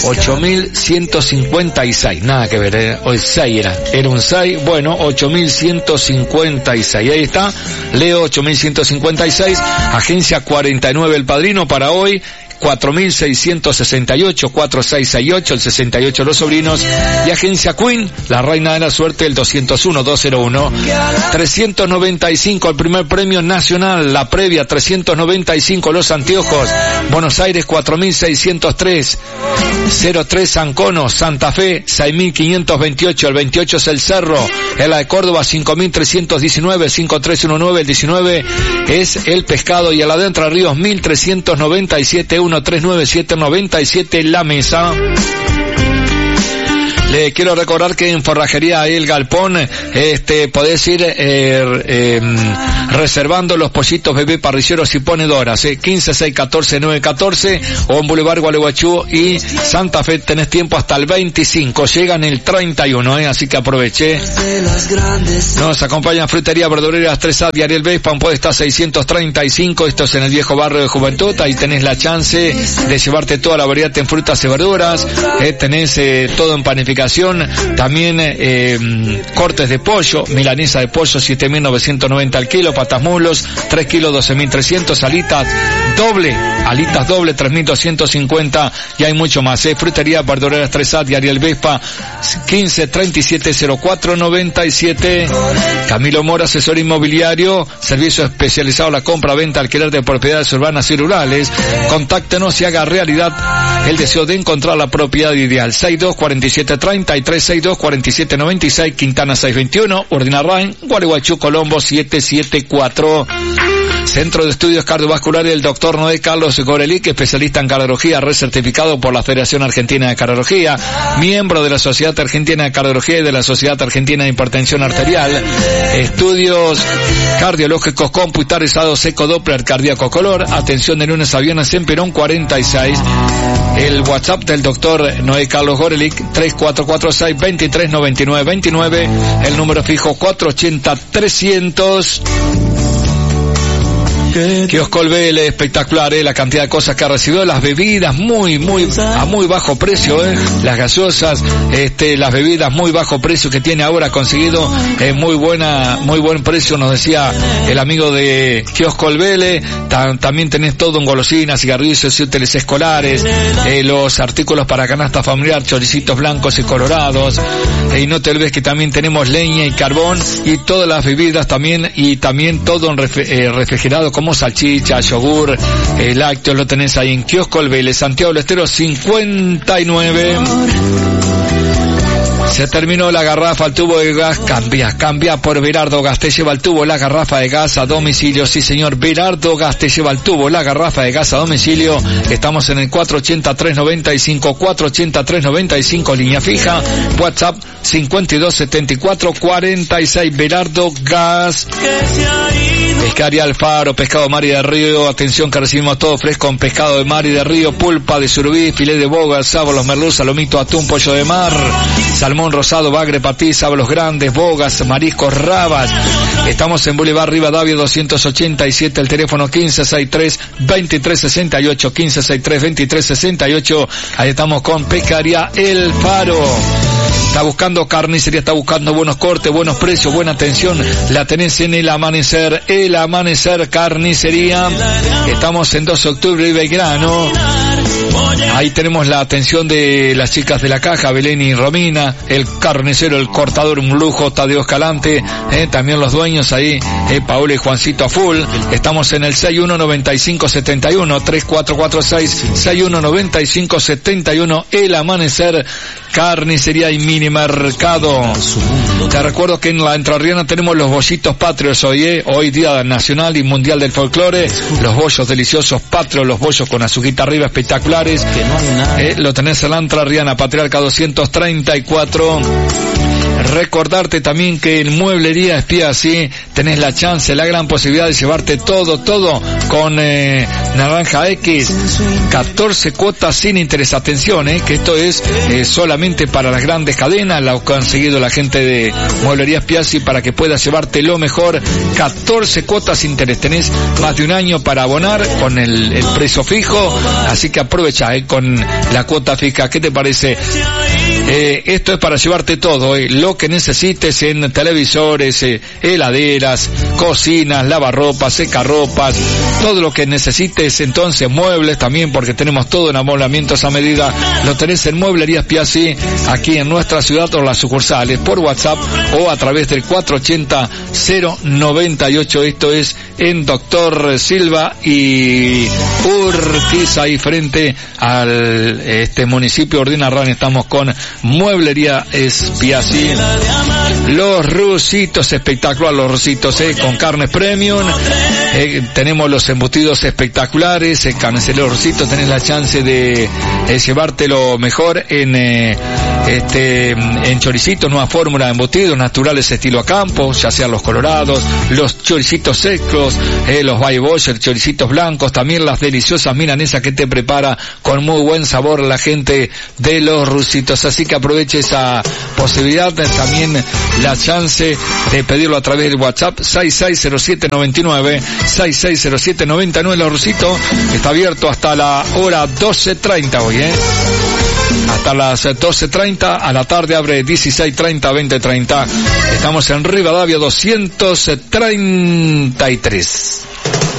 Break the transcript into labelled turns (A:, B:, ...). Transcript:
A: 8.156, nada que ver, hoy 6 era un 6, bueno, 8.156, ahí está, Leo 8.156, agencia 49 El Padrino para hoy, 4.668, 4668, el 68 Los Sobrinos, y agencia Queen, la reina de la suerte, el 201, 201, 395 el primer premio nacional, la previa 395 Los Anteojos, Buenos Aires 4.603, 03 Sancono, Santa Fe 6.528, el 28 es el Cerro, en la de Córdoba 5.319, 5319, el 19 es el Pescado, y a la de Entre Ríos 1.397, 139797 La Mesa. Le quiero recordar que en Forrajería El Galpón, podés ir reservando los pollitos bebé parrilleros y ponedoras, 15614914, o en Boulevard Gualeguaychú y Santa Fe tenés tiempo hasta el 25, llegan el 31, así que aproveché. Nos acompaña Frutería Verdureras 3A de Ariel Vespa, puede estar 635, esto es en el viejo barrio de Juventud, ahí tenés la chance de llevarte toda la variedad en frutas y verduras, tenés todo en panificación, también cortes de pollo, milanesa de pollo 7.990 al kilo, patas mulos 3 kilos 12.300, alitas doble 3.250, y hay mucho más. Frutería Verdureras 3A de Ariel Vespa, 15370497. Camilo Mora, asesor inmobiliario, servicio especializado en la compra, venta, alquiler de propiedades urbanas y rurales. Contáctenos y haga realidad el deseo de encontrar la propiedad ideal. 624733, 624796, Quintana 621, Urdinarrain, Gualeguaychú, Colombo 774. Centro de Estudios Cardiovasculares del Dr. Noé Carlos Gorelick, especialista en cardiología, recertificado por la Federación Argentina de Cardiología, miembro de la Sociedad Argentina de Cardiología y de la Sociedad Argentina de Hipertensión Arterial. Estudios cardiológicos computarizados, ecodoppler, cardíaco color. Atención de lunes a viernes en Perón 46. El WhatsApp del Dr. Noé Carlos Gorelick, 3446-239929. El número fijo 480-300. Kiosco Olvel, espectacular, la cantidad de cosas que ha recibido, las bebidas a muy bajo precio, las gaseosas, las bebidas muy bajo precio que tiene ahora, conseguido muy buen precio, nos decía el amigo de Kiosco Olvel. También tenés todo en golosinas, cigarrillos y útiles escolares, los artículos para canasta familiar, choricitos blancos y colorados, y no te olvides que también tenemos leña y carbón, y todas las bebidas también, y también todo en refrigerado, como salchicha, yogur, lácteos, lo tenés ahí en Kiosco Olvel, Santiago del Estero 59. Se terminó la garrafa, el tubo de gas, cambia por Berardo Gas, te lleva el tubo, la garrafa de gas a domicilio, sí señor, Berardo Gas te lleva el tubo, la garrafa de gas a domicilio. Estamos en el 480-395, línea fija, WhatsApp 527446, Berardo Gas. Pescaría Alfaro, pescado mar y de río, atención que recibimos todo fresco en pescado de mar y de río, pulpa de surubí, filé de boga, sábalos, merluza, lomito, atún, pollo de mar, salmón rosado, bagre, patí, sábalos grandes, bogas, mariscos, rabas. Estamos en Boulevard Rivadavia 287, el teléfono 1563-2368, 1563-2368, ahí estamos con Pescaría El Faro. Está buscando carnicería, está buscando buenos cortes, buenos precios, buena atención, la tenés en El Amanecer Carnicería. Estamos en 2 de octubre y Belgrano. Ahí tenemos la atención de las chicas de la caja, Belén y Romina, el carnicero, el cortador, un lujo, Tadeo Escalante, también los dueños ahí, Paola y Juancito a full. Estamos en el 619571, 3446-619571, El Amanecer Carnicería y Mini Mercado. Te recuerdo que en la Entrerriana tenemos los bollitos patrios hoy día nacional y mundial del folclore, los bollos deliciosos patrios, los bollos con azuquita arriba espectaculares, lo tenés en la Entrerriana, Patriarca 234. Recordarte también que en Mueblería Spiazzi tenés la chance, la gran posibilidad de llevarte todo con Naranja X, 14 cuotas sin interés. Atención, que esto es solamente para las grandes cadenas, lo ha conseguido la gente de Mueblería Spiazzi para que puedas llevarte lo mejor, 14 cuotas sin interés. Tenés más de un año para abonar con el precio fijo, así que aprovecha con la cuota fija. ¿Qué te parece? Esto es para llevarte todo, lo que necesites en televisores, heladeras, cocinas, lavarropas, secarropas, todo lo que necesites. Entonces muebles también, porque tenemos todo en amoblamientos a medida, lo tenés en Mueblería Spiazzi, aquí en nuestra ciudad o las sucursales, por WhatsApp o a través del 480-098. Esto es en Doctor Silva y Urquiza, ahí frente al municipio de Ordinarrán. Estamos con Mueblería Spiazzi. Los rusitos, espectacular los rusitos, con carnes premium. Tenemos los embutidos espectaculares, carniceros rusitos. Tenés la chance de llevártelo mejor en choricitos, nueva fórmula de embutidos naturales estilo a campo, ya sean los colorados, los choricitos secos, los Valle Boyer, choricitos blancos, también las deliciosas milanesas que te prepara con muy buen sabor la gente de los rusitos. Así que aproveche esa posibilidad, también la chance de pedirlo a través del WhatsApp 660799. Los rusitos está abierto hasta la hora 12:30 hoy, hasta las 12:30, a la tarde abre 16:30, 20:30. Estamos en Rivadavia 233.